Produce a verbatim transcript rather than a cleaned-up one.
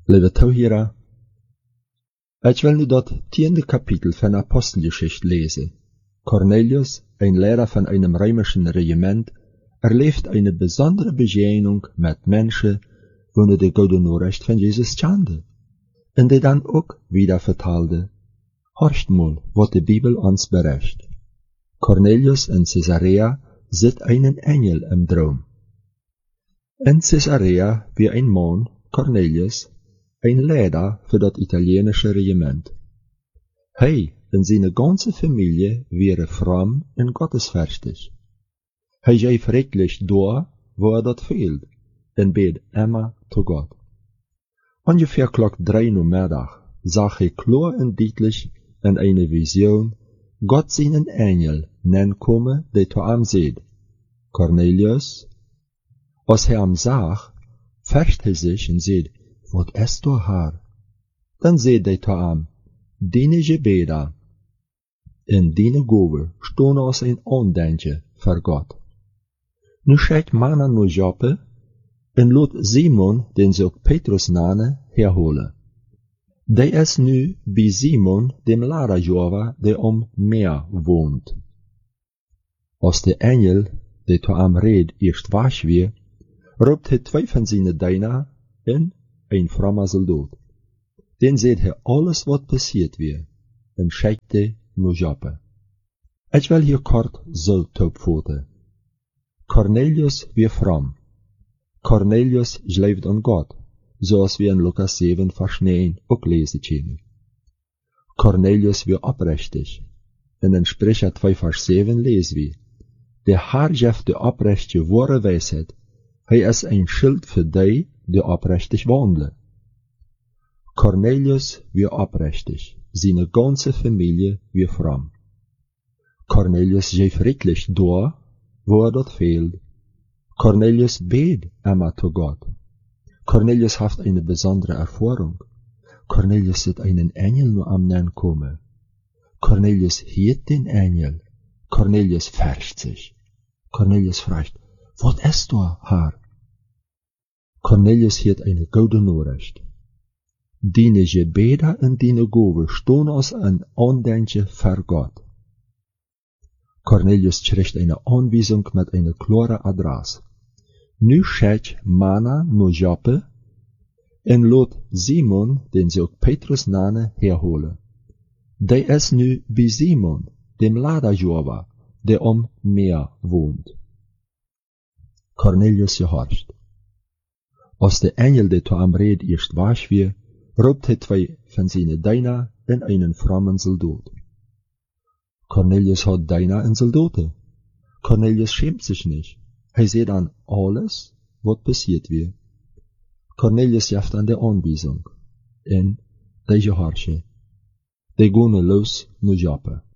Lieve toehieren, ik wil nu dat tiende kapitel van Apostelgeschichte lezen. Cornelius, ein Lehrer von einem römischen Regiment, erlebt eine besondere Begegnung mit Menschen, die de goede Nachricht von Jesus kannten, und die dann auch wieder vertaalde. Horcht mal, wat de Bibel uns bericht. Cornelius in Caesarea sieht einen Engel im Traum. In Caesarea wie ein Mann, Cornelius, ein Lehrer für das italienische Regiment. Hij en seine ganze Familie wäre fromm und gottesfürchtig. Hij geef redlich door, wo er dat fehlt, und bet immer zu Gott. Ungefähr klock drei Uhr Mittag sah er klar und deutlich in eine Vision Gott seinen Engel nenkommen, der zu ihm sagt, Cornelius. Als er ihm sah, fürcht er sich und sagt, wat ist du Herr? Dann sagt er zu ihm, deine Gebete und deine Gaben stehen als ein Andenken für Gott. Nu schickt man naar Joppe en laat Simon, den ze ook Petrus namen, herholen. Die is nu bij Simon, dem Laderjava, der om Meer woont. Als de engel, die zu ihm reed, eerst was weer, roept hij twee van zijn dienaar en een vrome soldaat. Den zegt hij alles wat passiert weer en schickt hij naar Joppe. Ik wil hier kort zo opvoeren. Cornelius wie fromm. Cornelius gelooft an Gott, zoals we in Lukas zeven vers negen ook lezen kunnen. Cornelius wie oprechtig. En in Sprecher twee vers zeven lezen we, der Herr geeft de oprechte wahre Weisheit, hij is ein Schild für die, die oprechtig wandelen. Cornelius wie oprechtig, seine ganze Familie wie fromm. Cornelius geeft redlich door, wo er dat fehlt. Cornelius bet immer zu Gott. Cornelius hat eine besondere Erfahrung. Cornelius sieht einen Engel nur am Nahen kommen. Cornelius hört den Engel. Cornelius fürcht sich. Cornelius fragt, was ist du, Herr? Cornelius hört eine gute Nachricht. Deine Gebete und deine Gaben stehen als ein Andenken für Gott. Cornelius kriegt eine Anweisung mit einer klaren Adresse. Nu schickt Mana naar Joppe en laat Simon, den ze ook Petrus namen, herholen. Die is nu bij Simon, dem Laderjava, der om Meer woont. Cornelius gehorcht. Als de engel die zu ihm reed eerst was weer, roept hij twee van zijn dienaar en einen frommen soldaat. Cornelius hat Diener und Soldaten. Cornelius schämt sich nicht. Er sieht an alles, was passiert wird. Cornelius jaft an der Anweisung. Und die gehorchen. Die gehen los nach Joppe.